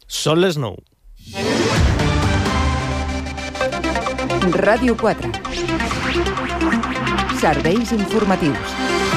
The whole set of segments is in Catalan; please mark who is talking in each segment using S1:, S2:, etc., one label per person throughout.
S1: Són les 9.
S2: Ràdio 4. Serveis informatius.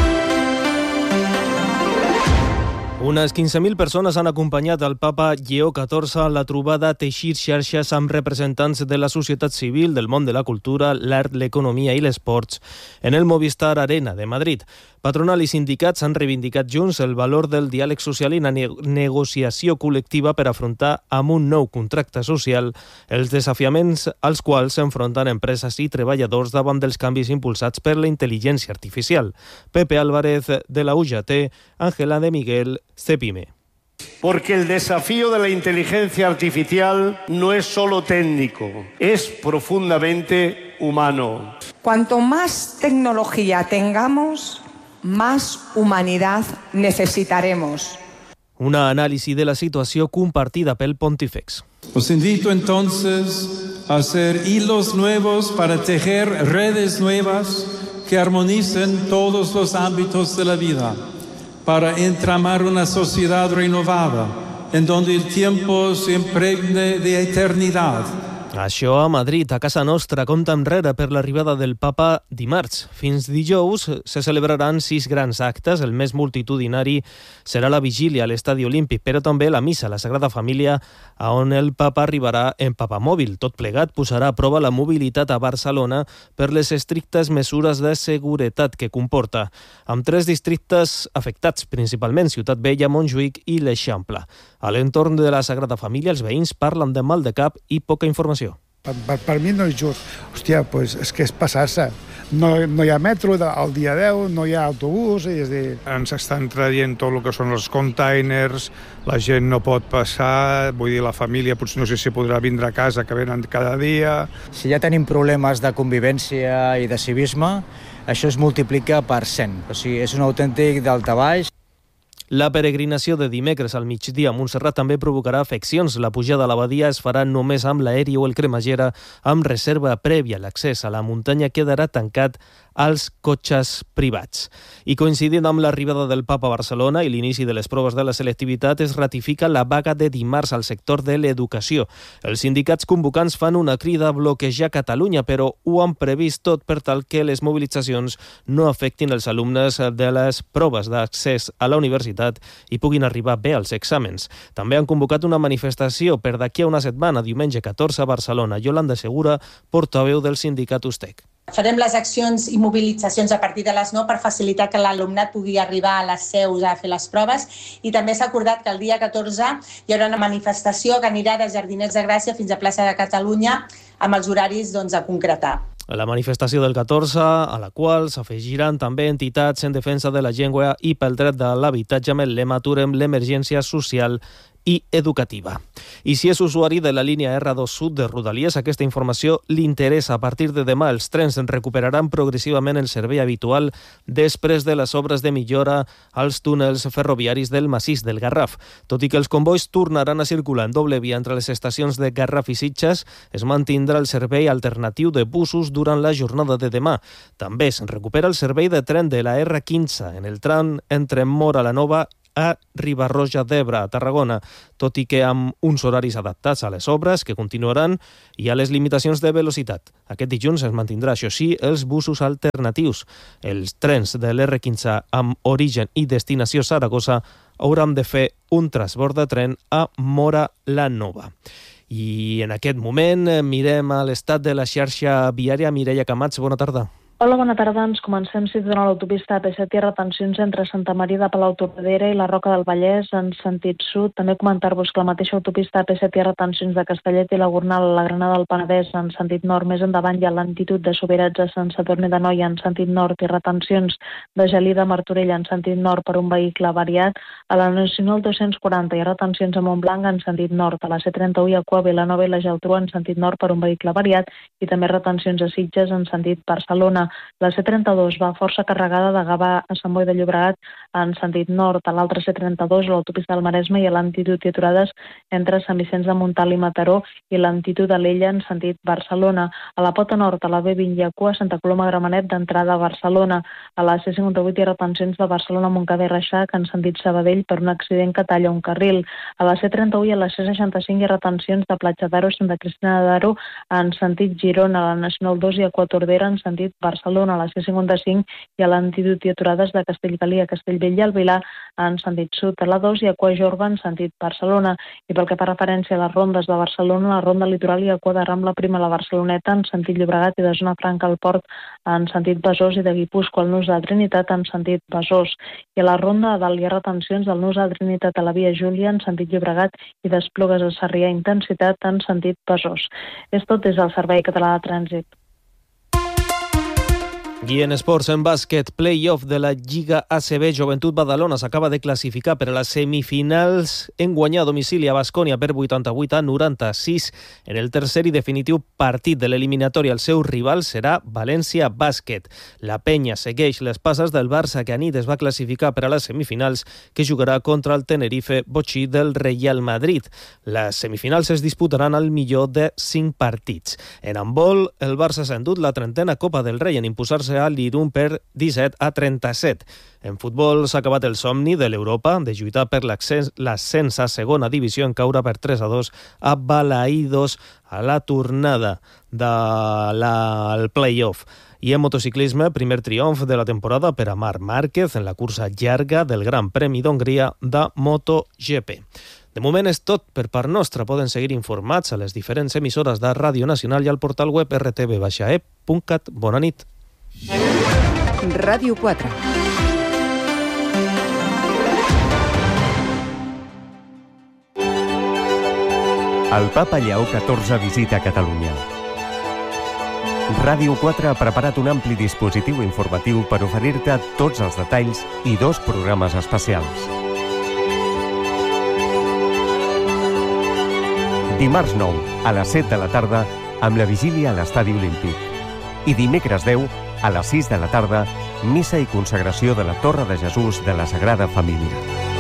S1: Unes 15.000 persones han acompanyat el papa Lleó XIV a la trobada Teixir xarxes amb representants de la societat civil, del món de la cultura, l'art, l'economia i l'esports en el Movistar Arena de Madrid. Patronal i sindicats han reivindicat junts el valor del diàleg social i la negociació col·lectiva per afrontar amb un nou contracte social els desafiaments als quals s'enfronten empreses i treballadors davant dels canvis impulsats per la intel·ligència artificial. Pepe Álvarez, de la UGT, Ángela de Miguel, CEPIME.
S3: Porque el desafío de la inteligencia artificial no es solo técnico, es profundamente humano.
S4: Cuanto más tecnología tengamos, más humanidad necesitaremos.
S1: Una anàlisi de la situació compartida pel Pontífex.
S5: Os invito entonces a hacer hilos nuevos para tejer redes nuevas que armonicen todos los ámbitos de la vida, para entramar una sociedad renovada, en donde el tiempo se impregne de eternidad.
S1: Això a Madrid, a casa nostra, compta enrere per l'arribada del papa dimarts. Fins dijous se celebraran 6 grans actes. El més multitudinari serà la vigília a l'Estadi Olímpic, però també la missa a la Sagrada Família, on el papa arribarà en papamòbil. Tot plegat posarà a prova la mobilitat a Barcelona per les estrictes mesures de seguretat que comporta, amb 3 districtes afectats, principalment Ciutat Vella, Montjuïc i l'Eixample. A l'entorn de la Sagrada Família, els veïns parlen de mal de cap i poca informació.
S6: Per mi no és just. Hòstia, pues és que és passar-se. No hi ha metro al dia 10, no hi ha autobús, és dir...
S7: Ens estan traient tot el que són els containers, la gent no pot passar, vull dir, la família potser no sé si podrà vindre a casa, que venen cada dia...
S8: Si ja tenim problemes de convivència i de civisme, això es multiplica per 100. O sigui, és un autèntic daltabaix.
S1: La peregrinació de dimecres al migdia a Montserrat també provocarà afeccions. La pujada a l'abadia es farà només amb l'aeri o el cremagera, amb reserva prèvia. L'accés a la muntanya quedarà tancat als cotxes privats. I coincidint amb l'arribada del papa a Barcelona i l'inici de les proves de la selectivitat, es ratifica la vaga de dimarts al sector de l'educació. Els sindicats convocants fan una crida a bloquejar Catalunya, però ho han previst tot per tal que les mobilitzacions no afectin els alumnes de les proves d'accés a la universitat i puguin arribar bé als exàmens. També han convocat una manifestació per d'aquí a una setmana, diumenge 14 a Barcelona. Yolanda Segura, portaveu del sindicat USTEC.
S9: Farem les accions i mobilitzacions a partir de les 9 per facilitar que l'alumnat pugui arribar a les seus a fer les proves, i també s'ha acordat que el dia 14 hi haurà una manifestació que anirà de Jardinets de Gràcia fins a Plaça de Catalunya amb els horaris a concretar.
S1: La manifestació del 14, a la qual s'afegiran també entitats en defensa de la llengua i pel dret de l'habitatge amb el lema Aturem l'emergència social i educativa. I si és usuari de la línia R2 Sud de Rodalies, aquesta informació li interessa. A partir de demà, els trens recuperaran progressivament el servei habitual després de les obres de millora als túnels ferroviaris del massís del Garraf. Tot i que els convois tornaran a circular en doble via entre les estacions de Garraf i Sitges, es mantindrà el servei alternatiu de busos durant la jornada de demà. També es recupera el servei de tren de la R15 en el tram entre Móra la Nova a Riba-roja d'Ebre, a Tarragona, tot i que amb uns horaris adaptats a les obres que continuaran i a les limitacions de velocitat. Aquest dilluns es mantindrà, això sí, els busos alternatius. Els trens de l'R15 amb origen i destinació Saragossa hauran de fer un transbord de tren a Móra la Nova. I en aquest moment mirem a l'estat de la xarxa viària. Mireia Camats, bona tarda.
S10: Hola, bona tarda. Ens comencem situant a l'autopista AP7 i retencions entre Santa Maria de Palautordera i la Roca del Vallès en sentit sud. També comentar-vos que la mateixa autopista AP7 hi ha retencions de Castellet i la Gornal a la Granada del Penedès en sentit nord. Més endavant hi ha lentitud de Subirats a Sant Sadurní d'Anoia en sentit nord i retencions de Gelida a Martorell en sentit nord per un vehicle variat. A la Nacional 240 hi ha retencions a Montblanc en sentit nord. A la C31 a Cua, Vilanova i la Geltrú en sentit nord per un vehicle variat i també retencions a Sitges en sentit Barcelona. La C32 va força carregada de Gavà a Sant Boi de Llobregat en sentit nord, a l'altra C32, l'autopista del Maresme i a l'antitud i aturades entre Sant Vicenç de Montalt i Mataró i l'antitud de l'Ella en sentit Barcelona. A la Pota Nord, a la B20 i a Cua, Santa Coloma Gramenet d'entrada a Barcelona. A la C58 hi ha retencions de Barcelona, Montcada i Reixac en sentit Sabadell per un accident que talla un carril. A la C31 i a la C65 hi ha retencions de Platja d'Aro, Santa Cristina d'Aro en sentit Girona, a la Nacional 2 i a Quatordera en sentit Barcelona, a la C55 i a l'antitud i aturades de Castellgalí a Castellbell i al Vilar en sentit sud, a la 2 i a Cua Jorba en sentit Barcelona. I pel que fa referència a les rondes de Barcelona, la ronda litoral i a Cua de Rambla Prima a la Barceloneta en sentit Llobregat i de Zona Franca al Port en sentit Besòs i de Guipúscoa al Nus de Trinitat en sentit Besòs. I a la ronda de dalt hi ha retencions del Nus de Trinitat a la Via Júlia en sentit Llobregat i d'Esplugues a Sarrià intensitat en sentit Besòs. És tot des del Servei Català de Trànsit.
S1: I en esports, en bàsquet, play-off de la Lliga ACB, Joventut Badalona s'acaba de classificar per a les semifinals en guanyar a domicili a Baskonia per 88-96. En el tercer i definitiu partit de l'eliminatòria, el seu rival serà València Bàsquet. La Penya segueix les passes del Barça, que a nit es va classificar per a les semifinals, que jugarà contra el Tenerife Bochí del Real Madrid. Les semifinals es disputaran al millor de 5 partits. En handbol, el Barça s'ha endut la 30a Copa del Rei en imposar-se a l'Irun per 17-37. En futbol s'ha acabat el somni de l'Europa de lluitar per l'ascens a segona divisió en caure per 3-2 a Balaïdos a la tornada del play-off. I en motociclisme, primer triomf de la temporada per a Marc Márquez en la cursa llarga del Gran Premi d'Hongria de MotoGP. De moment és tot per part nostra. Poden seguir informats a les diferents emissores de Ràdio Nacional i al portal web rtv-e.cat. Bona nit.
S2: Ràdio 4.
S11: El Papa Lleó XIV visita Catalunya. Ràdio 4 ha preparat un ampli dispositiu informatiu per oferir-te tots els detalls i 2 programes especials. Dimarts 9, a les 7 de la tarda, amb la vigília a l'Estadi Olímpic. I dimecres 10, a les 6 de la tarda, missa i consagració de la Torre de Jesús de la Sagrada Família.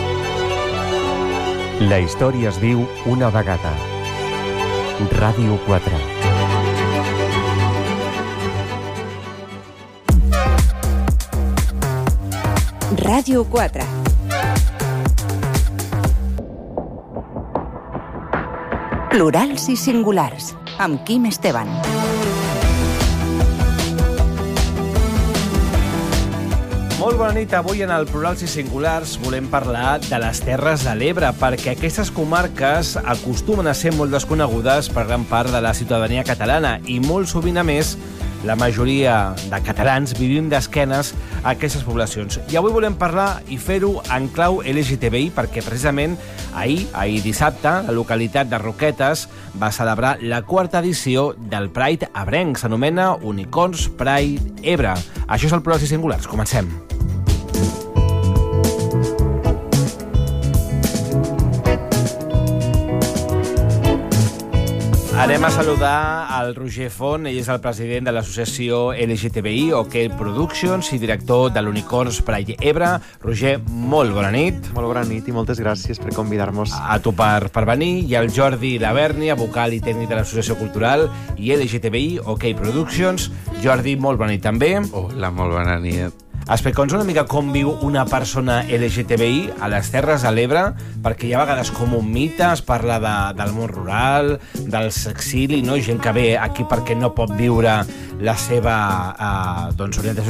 S11: La història es diu una vegada. Ràdio 4.
S2: Ràdio 4. Plurals i singulars, amb Quim Esteban.
S12: Molt bona nit. Avui en el Plurals i Singulars volem parlar de les Terres de l'Ebre, perquè aquestes comarques acostumen a ser molt desconegudes per gran part de la ciutadania catalana i molt sovint, a més, la majoria de catalans vivim d'esquenes a aquestes poblacions. I avui volem parlar i fer-ho en clau LGTBI, perquè precisament ahir dissabte, la localitat de Roquetes va celebrar la 4ª edició del Pride ebrenc. S'anomena Unicorns Pride Ebre. Això és el Plurals i Singulars. Comencem. Anem a saludar al Roger Font. Ell és el president de l'associació LGTBI, OK Productions, i director de l'Unicorns Pride Ebre. Roger, molt bona nit.
S13: Molt bona nit i moltes gràcies per convidar-nos.
S12: A tu per venir. I el Jordi Lavernia, vocal i tècnic de l'Associació Cultural i LGTBI, OK Productions. Jordi, molt bona nit també.
S14: Hola, molt bona nit.
S12: Explica'ns una mica com viu una persona LGTBI a les Terres de l'Ebre, perquè hi ha vegades com un mite, es parla del món rural, del exili, no? Gent que ve aquí perquè no pot viure la seva orientació